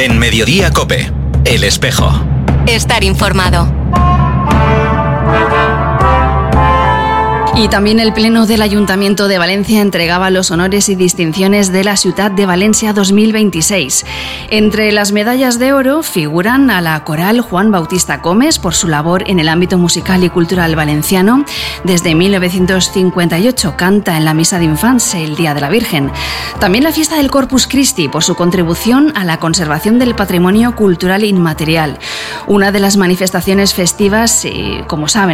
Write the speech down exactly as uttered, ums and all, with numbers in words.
En Mediodía COPE, El Espejo. Estar informado. Y también el Pleno del Ayuntamiento de Valencia entregaba los honores y distinciones de la Ciutat de Valencia dos mil veintiséis. Entre las medallas de oro figuran a la coral Juan Bautista Comes por su labor en el ámbito musical y cultural valenciano. Desde mil novecientos cincuenta y ocho canta en la misa de infants el Día de la Virgen. También la fiesta del Corpus Christi por su contribución a la conservación del patrimonio cultural inmaterial. Una de las manifestaciones festivas, como saben,